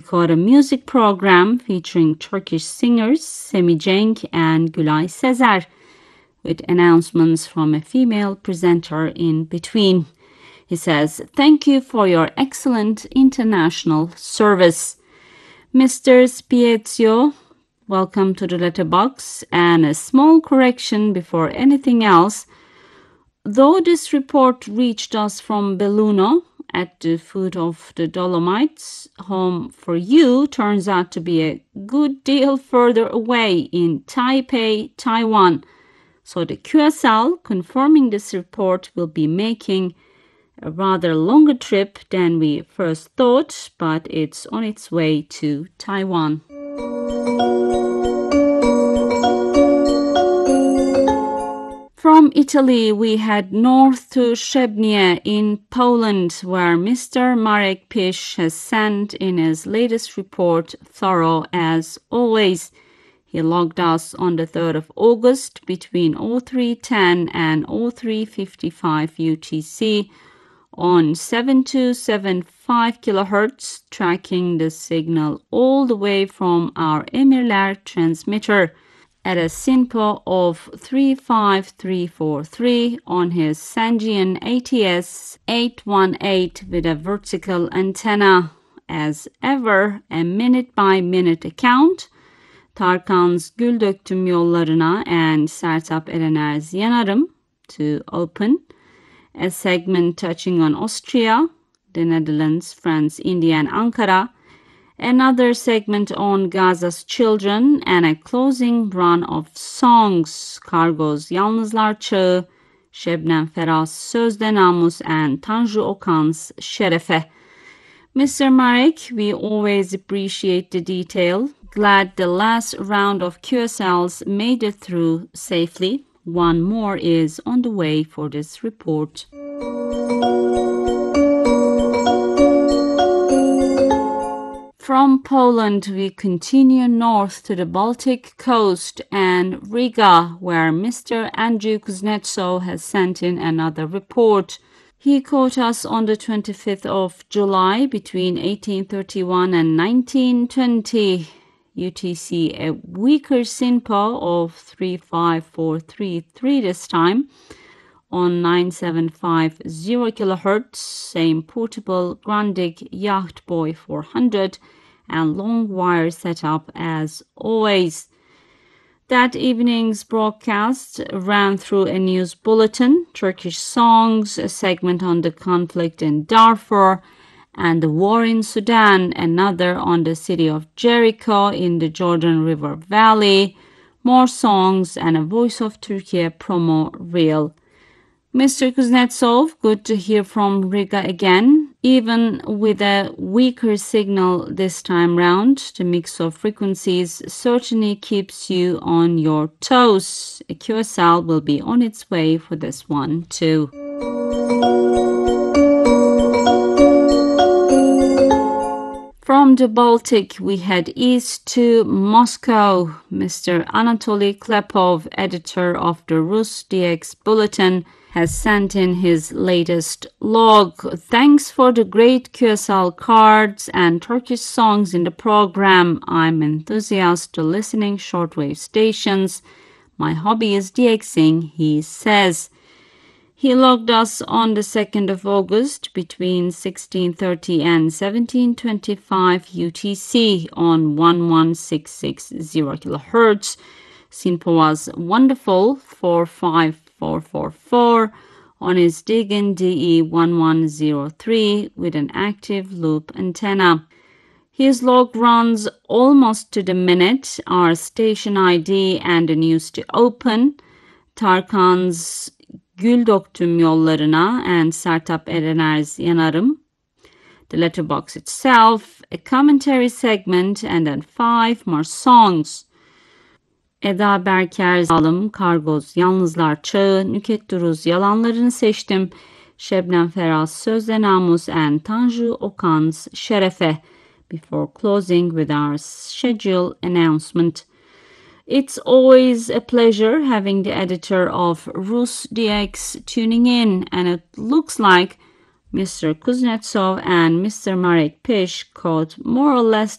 caught a music program featuring Turkish singers Semi Cenk and Gülay Sezer, with announcements from a female presenter in between. He says, "Thank you for your excellent international service." Mr. Spiezio, welcome to the letterbox, and a small correction before anything else. Though this report reached us from Belluno, at the foot of the Dolomites, home for you turns out to be a good deal further away in Taipei, Taiwan. So the QSL confirming this report will be making a rather longer trip than we first thought, but it's on its way to Taiwan. From Italy, we head north to Szczebnie in Poland, where Mr. Marek Pisz has sent in his latest report, thorough as always. He logged us on the 3rd of August between 0310 and 0355 UTC on 7275 kHz, tracking the signal all the way from our Emirler transmitter at a SINPO of 35343 on his Sangean ATS 818 with a vertical antenna. As ever, a minute-by-minute account. Tarkan's Gül Döktüm Yollarına and Sertab Erener's Yanarım to open. A segment touching on Austria, the Netherlands, France, India, and Ankara. Another segment on Gaza's children, and a closing run of songs. Kargo's Yalnızlar Çağı, Şebnem Ferah's Sözde Namus, and Tanju Okan's Şerefe. Mr. Marek, we always appreciate the detail. Glad the last round of QSLs made it through safely. One more is on the way for this report. From Poland, we continue north to the Baltic coast and Riga, where Mr. Andrew Kuznetsov has sent in another report. He caught us on the 25th of July between 1831 and 1920. UTC, a weaker SINPO of 35433 this time on 9750 kHz, same portable Grundig Yacht Boy 400 and long wire setup as always. That evening's broadcast ran through a news bulletin, Turkish songs, a segment on the conflict in Darfur and the war in Sudan, another on the city of Jericho in the Jordan River Valley, more songs, and a Voice of Turkey promo reel. Mr. Kuznetsov, good to hear from Riga again. Even with a weaker signal this time round, the mix of frequencies certainly keeps you on your toes. A QSL will be on its way for this one too. From the Baltic, we head east to Moscow. Mr. Anatoly Klepov, editor of the Rus DX Bulletin, has sent in his latest log. Thanks for the great QSL cards and Turkish songs in the program. I'm enthusiastic to listening shortwave stations. My hobby is DXing, he says. He logged us on the 2nd of August between 1630 and 1725 UTC on 11660 kHz. SINPO was wonderful, 45444 on his Degen DE1103 with an active loop antenna. His log runs almost to the minute, our station ID and the news to open, Tarkan's Gül Döktüm Yollarına and Sertab Erener's Yanarım, the letterbox itself, a commentary segment, and then 5 more songs. Eda Berker Zalim, Kargoz Yalnızlar Çağı, Nüket Duruz Yalanlarını Seçtim, Şebnem Ferah's Sözde Namus, and Tanju Okan's Şerefe, before closing with our schedule announcement. It's always a pleasure having the editor of Rus DX tuning in, and it looks like Mr. Kuznetsov and Mr. Marek Pisz caught more or less